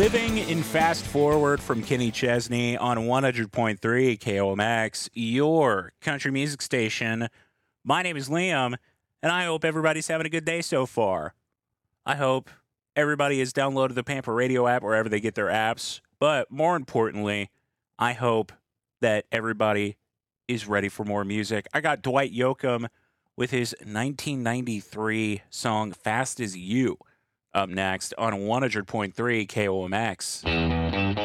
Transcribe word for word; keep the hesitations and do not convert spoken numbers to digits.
Living in Fast Forward from Kenny Chesney on one hundred point three K O M X, your country music station. My name is Liam, and I hope everybody's having a good day so far. I hope everybody has downloaded the Pamper Radio app wherever they get their apps. But more importantly, I hope that everybody is ready for more music. I got Dwight Yoakam with his nineteen ninety-three song Fast As You up next on one hundred point three K O M X.